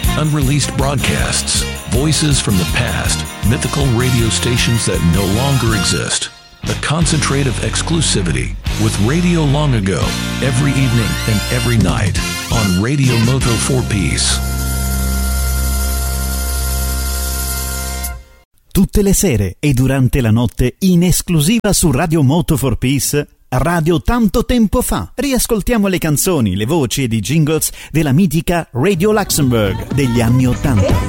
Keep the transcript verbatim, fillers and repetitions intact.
unreleased broadcasts, voices from the past, mythical radio stations that no longer exist. A concentrate of exclusivity with Radio Long Ago, every evening and every night on Radio Moto for Peace. Tutte le sere e durante la notte in esclusiva su Radio Moto for Peace, Radio Tanto Tempo Fa. Riascoltiamo le canzoni, le voci ed i jingles della mitica Radio Luxembourg degli anni ottanta.